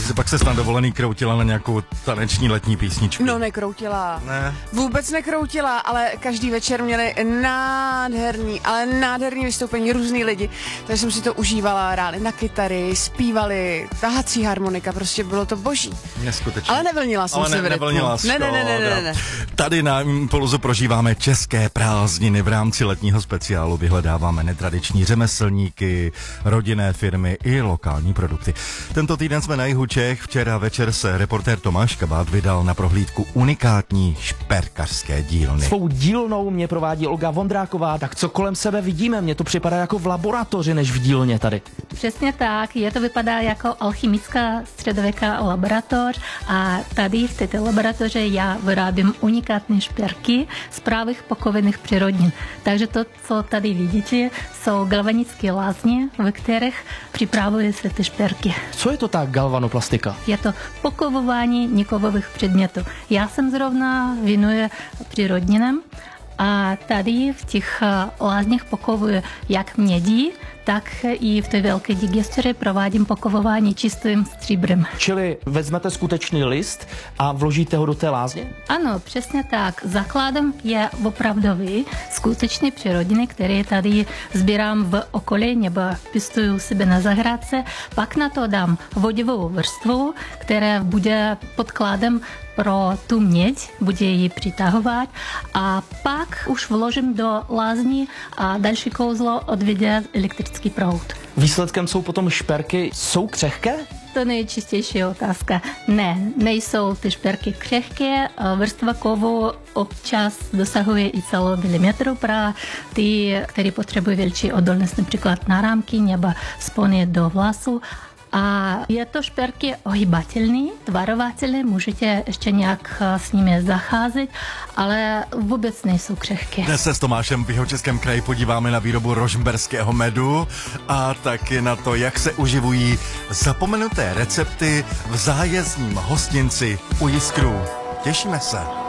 jsi pak se na dovolený kroutila na nějakou taneční letní písničku? No nekroutila. Ne. Vůbec nekroutila, ale každý večer měli nádherný vystoupení, různý lidi. Takže jsem si to užívala, hráli na kytary, zpívali, tahací harmonika, prostě bylo to boží. Neskutečně. Ale nevlnila jsem se v rytmu. Nevlnila, ne. Tady na Impulzu prožíváme české prázdniny. V rámci letního speciálu vyhledáváme netradiční řemeslníky, rodinné firmy i lokální produkty. Tento týden jsme na jihu Čech. Včera večer se reportér Tomáš Kabát vydal na prohlídku unikátní šperkařské dílny. Svou dílnou mě provádí Olga Vondráková. Tak co kolem sebe vidíme? Mně to připadá jako v laboratoři než v dílně tady. Přesně tak, to vypadá jako alchymická středověká laboratoř a tady v této laboratoři já vyrábím unikátní šperky z právých pokovinných přírodnin. Takže to, co tady vidíte, jsou galvanické lázně, ve kterých připravují se ty šperky. Co je to ta galvanoplastika? Je to pokovování nikovových předmětů. Já jsem zrovna věnuji přírodninám a tady v těch lázních pokovuju jak mědí, tak i v té velké digestoře provádím pokovování čistým stříbrem. Čili vezmete skutečný list a vložíte ho do té lázně? Ano, přesně tak. Základem je opravdový, skutečný přírodiny, které tady sbírám v okolí nebo pěstuju sebe na zahrádce. Pak na to dám vodivou vrstvu, která bude podkladem pro tu měď, bude ji přitahovat a pak už vložím do lázní a další kouzlo odvede elektrický proud. Výsledkem jsou potom šperky, jsou křehké? To nejčistější otázka. Ne, nejsou ty šperky křehké. Vrstva kovu občas dosahuje i celou milimetru pro ty, které potřebují větší odolnost, například na rámky nebo spony do vlasu. A je to šperky ohybatelný, tvarovatelný, můžete ještě nějak s nimi zacházet, ale vůbec nejsou křehké. Dnes se s Tomášem v Jihočeském kraji podíváme na výrobu rožmberského medu a taky na to, jak se uživují zapomenuté recepty v zájezdním hostinci u Jiskrů. Těšíme se.